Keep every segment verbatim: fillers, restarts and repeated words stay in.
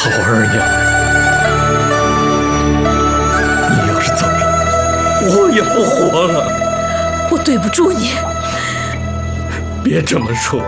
好儿娘，你要是走了，我也不活了。 我对不住你。 别这么说。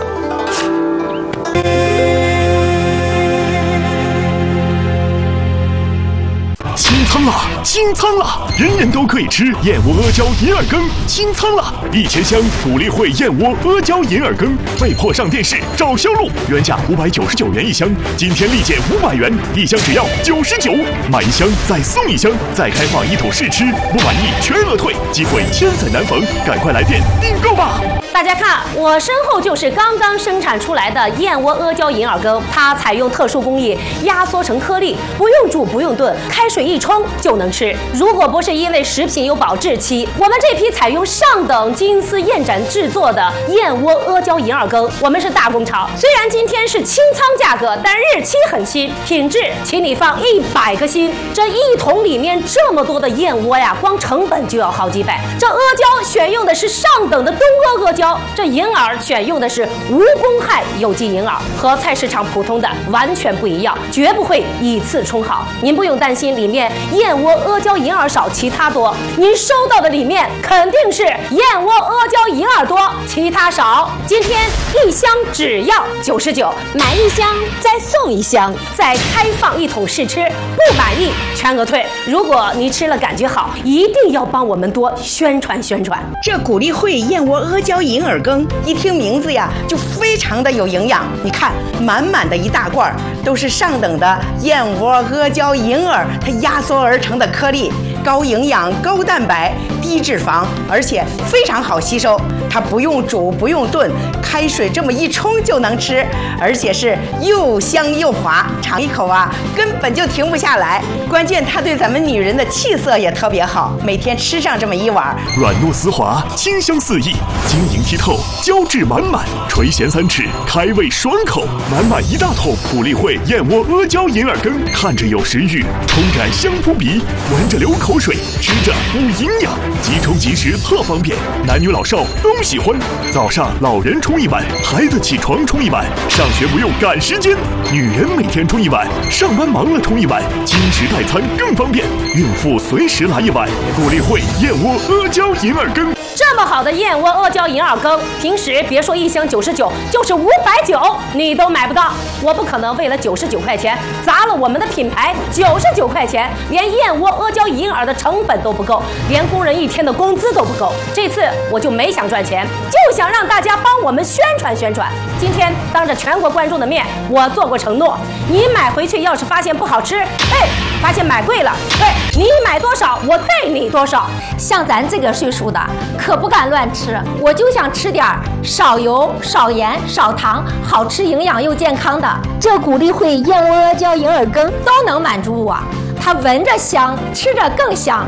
清仓了，清仓了！人人都可以吃燕窝阿胶银耳羹，清仓了！一千箱鼓励会燕窝阿胶银耳羹被迫上电视，找销路，原价五百九十九元一箱，今天立减五百元，一箱只要九十九，买一箱再送一箱，再开放一桶试吃，不满意全额退，机会千载难逢，赶快来电订购吧！ 大家看，我身后就是刚刚生产出来的燕窝阿胶银耳羹，它采用特殊工艺压缩成颗粒，不用煮不用炖，开水一冲就能吃。如果不是因为食品有保质期，我们这批采用上等金丝燕盏制作的燕窝阿胶银耳羹，我们是大工厂。虽然今天是清仓价格，但日期很新，品质请你放一百个心。这一桶里面这么多的燕窝呀，光成本就要好几百。这阿胶选用的是上等的东阿阿胶。这银耳选用的是无公害有机银耳，和菜市场普通的完全不一样，绝不会以次充好。您不用担心里面燕窝阿胶银耳少，其他多。您收到的里面肯定是燕窝阿胶银耳多，其他少。今天一箱只要九十九，买一箱再送一箱，再开放一桶试吃，不满意全额退。如果你吃了感觉好，一定要帮我们多宣传宣传。 这鼓励会燕窝阿胶银耳羹，一听名字呀，就非常的有营养。你看，满满的一大罐，都是上等的燕窝阿胶银耳，它压缩而成的颗粒，高营养、高蛋白、低脂肪，而且非常好吸收。它不用煮，不用炖，开水这么一冲就能吃，而且是又香又滑，尝一口啊，根本就停不下来。关键它对咱们女人的气色也特别好，每天吃上这么一碗， 软糯丝滑，清香四溢，晶莹剔透，胶质满满，垂涎三尺，开胃爽口。满满一大桶鼓励会燕窝阿胶银耳羹，看着有食欲，冲着香扑鼻，闻着流口水，吃着补营养，即冲即食特方便，男女老少都喜欢。早上老人冲一碗，孩子起床冲一碗，上学不用赶时间，女人每天冲一碗，上班忙了冲一碗，经食代餐更方便，孕妇随时来一碗。鼓励会燕窝阿胶银耳羹。 这么好的燕窝阿胶银耳羹，平时别说一箱九十九，就是五百九你都买不到。我不可能为了九十九块钱砸了我们的品牌。九十九块钱，连燕窝阿胶银耳的成本都不够，连工人一天的工资都不够。这次我就没想赚钱，就想让大家帮我们宣传宣传。今天当着全国观众的面，我做过承诺，你买回去要是发现不好吃，哎，发现买贵了，对，你买多少我退你多少。 像咱这个岁数的可不敢乱吃，我就想吃点少油、少盐、少糖，好吃、营养又健康的。这鼓励会燕窝阿胶银耳羹都能满足我，它闻着香，吃着更香。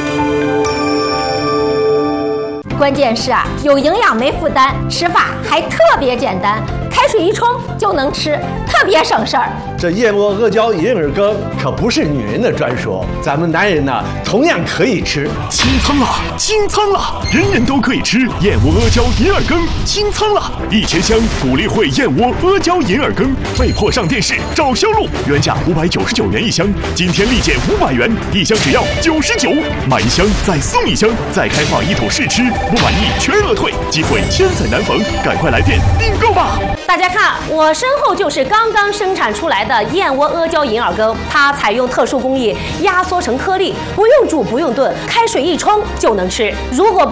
关键是啊，有营养没负担，吃法还特别简单，开水一冲就能吃，特别省事儿。 这燕窝阿胶银耳羹可不是女人的专属，咱们男人呢同样可以吃。 清仓了，清仓了！人人都可以吃燕窝阿胶银耳羹，清仓了！一千箱鼓励会燕窝阿胶银耳羹被迫上电视，找销路，原价五百九十九元一箱，今天立减五百元，一箱只要九十九，买一箱再送一箱，再开放一桶试吃，不满意全额退，机会千载难逢，赶快来电订购吧！ 大家看，我身后就是刚刚生产出来的燕窝阿胶银耳羹，它采用特殊工艺压缩成颗粒，不用煮不用炖，开水一冲就能吃。如果不